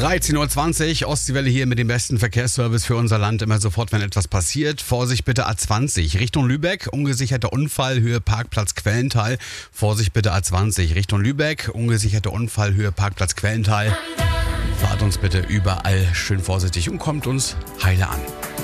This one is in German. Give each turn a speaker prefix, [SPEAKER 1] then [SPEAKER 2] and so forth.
[SPEAKER 1] 13.20 Uhr, Ostseewelle hier mit dem besten Verkehrsservice für unser Land. Immer sofort, wenn etwas passiert. Vorsicht bitte A20 Richtung Lübeck, ungesicherter Unfall, Höhe Parkplatz Quellental. Vorsicht bitte A20 Richtung Lübeck, ungesicherter Unfall, Höhe Parkplatz Quellental. Fahrt uns bitte überall schön vorsichtig und kommt uns heile an.